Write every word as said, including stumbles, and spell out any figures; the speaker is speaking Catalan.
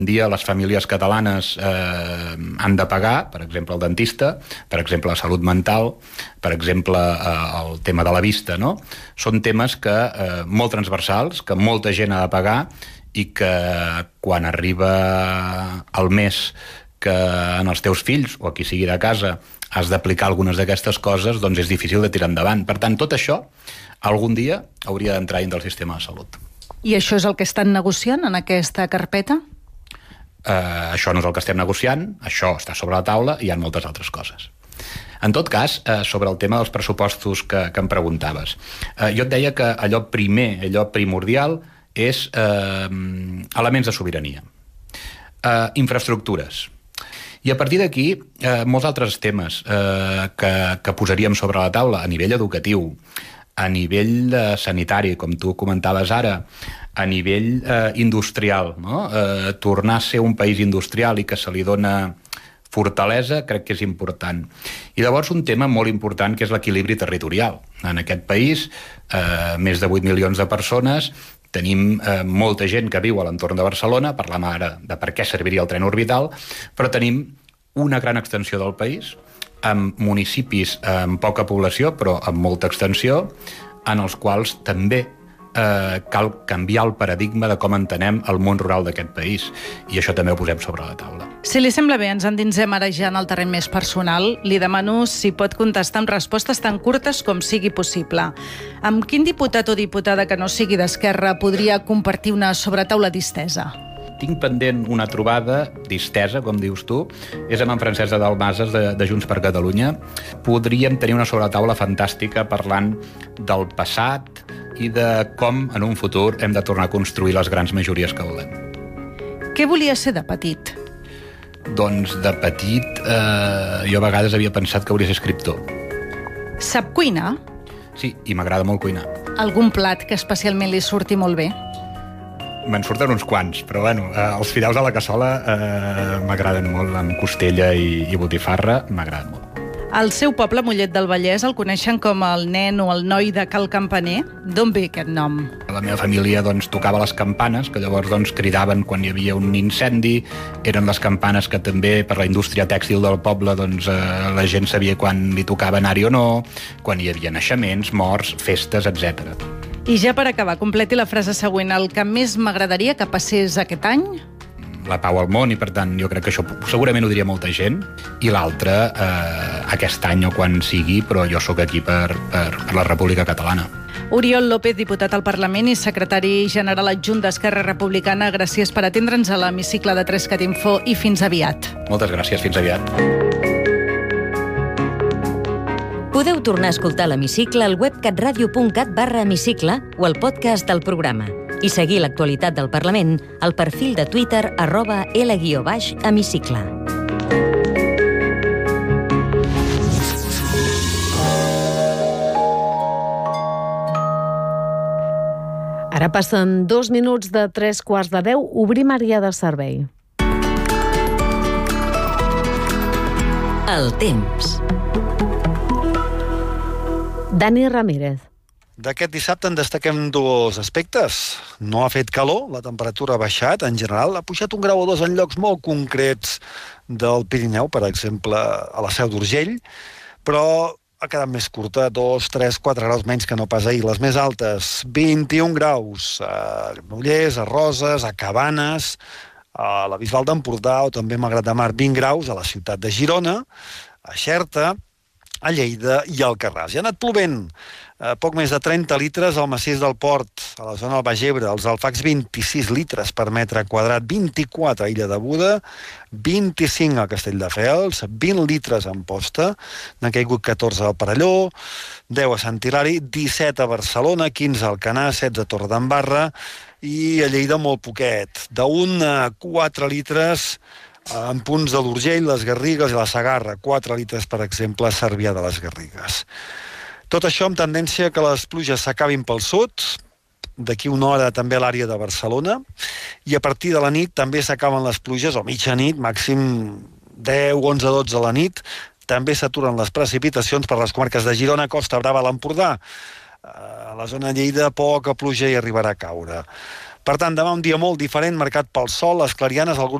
dia les famílies catalanes eh, han de pagar, per exemple, el dentista, per exemple, la salut mental, per exemple, eh, el tema de la vista, no? Són temes que eh, molt transversals, que molta gent ha de pagar i que quan arriba el mes que en els teus fills o a qui sigui de casa has d'aplicar algunes d'aquestes coses, doncs és difícil de tirar endavant. Per tant, tot això algun dia hauria d'entrar dins del sistema de salut. I això és el que estan negociant en aquesta carpeta? Uh, això no és el que estem negociant, això està sobre la taula i hi ha moltes altres coses. En tot cas, uh, sobre el tema dels pressupostos que, que em preguntaves, uh, jo et deia que allò primer, allò primordial, és uh, elements de sobirania. Uh, infraestructures. I a partir d'aquí, eh, molts altres temes eh, que, que posaríem sobre la taula a nivell educatiu, a nivell eh, sanitari, com tu comentaves ara, a nivell eh, industrial, no? Eh, tornar a ser un país industrial i que se li dona fortalesa, crec que és important. I llavors un tema molt important que és l'equilibri territorial. En aquest país, eh, més de vuit milions de persones, tenim eh, molta gent que viu a l'entorn de Barcelona, parlam ara de per què serviria el tren orbital, però tenim una gran extensió del país, amb municipis amb poca població, però amb molta extensió, en els quals també eh, cal canviar el paradigma de com entenem el món rural d'aquest país. I això també ho posem sobre la taula. Si li sembla bé, ens endinsem ara ja en el terreny més personal. Li demano si pot contestar amb respostes tan curtes com sigui possible. Amb quin diputat o diputada que no sigui d'Esquerra podria compartir una sobretaula distesa? Tinc pendent una trobada distesa, com dius tu, és amb en Francesc de Dalmases de, de Junts per Catalunya. Podríem tenir una sobretaula fantàstica parlant del passat i de com en un futur hem de tornar a construir les grans majories que volem. Què volia ser de petit? Doncs de petit eh, jo a vegades havia pensat que hauria de ser escriptor. Sap cuinar? Sí, i m'agrada molt cuinar. Algun plat que especialment li surti molt bé? Me'n surten uns quants, però bueno, eh, els fideus a la cassola eh, m'agraden molt, amb costella i, i botifarra m'agraden molt. Al seu poble, Mollet del Vallès, el coneixen com el nen o el noi de Cal Campaner. D'on ve aquest nom? La meva família doncs, tocava les campanes, que llavors doncs, cridaven quan hi havia un incendi. Eren les campanes que també, per la indústria tèxtil del poble, doncs, eh, la gent sabia quan li tocava anar-hi o no, quan hi havia naixements, morts, festes, etcètera. I ja per acabar, completi la frase següent. El que més m'agradaria que passés aquest any? La pau al món, i per tant jo crec que això segurament ho diria molta gent. I l'altre, eh, aquest any o quan sigui, però jo sóc aquí per, per, per la República Catalana. Oriol López, diputat al Parlament i secretari general adjunt d'Esquerra Republicana, gràcies per atendre'ns a l'hemicicle de Trescat Info i fins aviat. Moltes gràcies, fins aviat. Podeu tornar a escoltar l'hemicicle al web catradio punt cat barra hemicicle o al podcast del programa i seguir l'actualitat del Parlament al perfil de Twitter arroba L guió baix hemicicle. Ara passen dos minuts de tres quarts de deu. Obrim àrea de servei. El temps. Dani Ramírez. D'aquest dissabte en destaquem dos aspectes. No ha fet calor, la temperatura ha baixat, en general. Ha pujat un grau o dos en llocs molt concrets del Pirineu, per exemple, a la Seu d'Urgell, però ha quedat més curta, dos, tres, quatre graus menys que no pas ahir. Les més altes, vint-i-un graus a Granollers, a Roses, a Cabanes, a la Bisbal d'Empordà o també a Malgrat de Mar, vint graus a la ciutat de Girona, a Xerta, a Lleida i al Alcarràs. I ha anat plovent. Eh, poc més de trenta litres al massís del Port, a la zona del Baix Ebre, als Alfacs vint-i-sis litres per metre quadrat, vint-i-quatre a Illa de Buda, vint-i-cinc a Castelldefels, vint litres a Amposta, n'ha caigut catorze al Perelló, deu a Sant Hilari, disset a Barcelona, quinze a Alcanar, setze a Torredembarra i a Lleida molt poquet, d'un a quatre litres en punts de l'Urgell, les Garrigues i la Segarra, quatre litres, per exemple, a Cervià de les Garrigues. Tot això amb tendència que les pluges s'acabin pel sud, d'aquí una hora també a l'àrea de Barcelona, i a partir de la nit també s'acaben les pluges, o mitja nit, màxim deu, onze, dotze a la nit, també s'aturen les precipitacions per les comarques de Girona, Costa Brava, l'Empordà. A la zona de Lleida poca pluja hi arribarà a caure. Per tant, demà un dia molt diferent, marcat pel sol, les clarianes, alguns